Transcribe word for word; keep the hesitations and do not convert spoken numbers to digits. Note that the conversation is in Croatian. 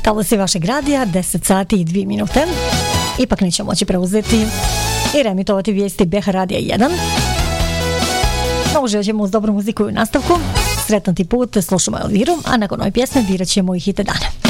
Talasi vašeg radija, deset sati i dvije minute. Ipak nećemo moći preuzeti i reemitovati vijesti B H Radija jedan. No, uživat ćemo uz dobru muziku i u nastavku. Sretan ti put, slušamo Elviru, a nakon ove pjesme birat ćemo i hite dana.